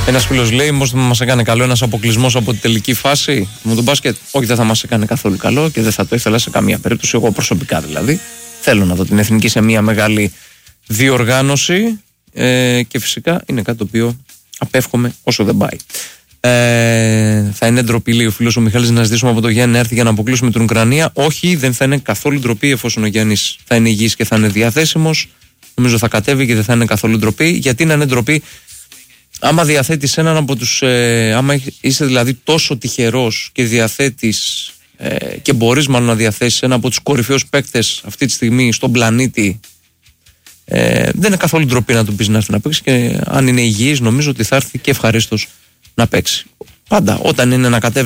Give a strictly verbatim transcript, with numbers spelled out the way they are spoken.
Ένας φίλος λέει: μήπως θα μας έκανε καλό ένας αποκλεισμός από τη τελική φάση με τον μπάσκετ? Όχι, δεν θα μας έκανε καθόλου καλό και δεν θα το ήθελα σε καμία περίπτωση. Εγώ προσωπικά δηλαδή. Θέλω να δω την εθνική σε μια μεγάλη διοργάνωση ε, και φυσικά είναι κάτι το οποίο απέφχομαι όσο δεν πάει. Ε, θα είναι ντροπή, λέει ο φίλος ο Μιχάλης, να ζητήσουμε από το Γιάννη να έρθει για να αποκλείσουμε την Ουκρανία? Όχι, δεν θα είναι καθόλου ντροπή εφόσον ο Γιάννης θα είναι υγιής και θα είναι διαθέσιμος. Νομίζω θα κατέβει και δεν θα είναι καθόλου ντροπή. Γιατί να είναι ντροπή άμα διαθέτεις έναν από τους. Ε, άμα είσαι δηλαδή τόσο τυχερός και διαθέτεις ε, και μπορείς μάλλον να διαθέσεις ένα από τους κορυφαίους παίκτες αυτή τη στιγμή στον πλανήτη. Ε, δεν είναι καθόλου ντροπή να του πεις να έρθει να παίξει και αν είναι υγιής νομίζω ότι θα έρθει και ευχαρίστως να παίξει. Πάντα όταν είναι να κατέβει